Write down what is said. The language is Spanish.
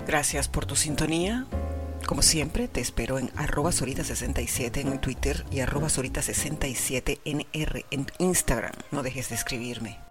Gracias por tu sintonía. Como siempre, te espero en @Sorita67 en Twitter y @Sorita67NR en Instagram. No dejes de escribirme.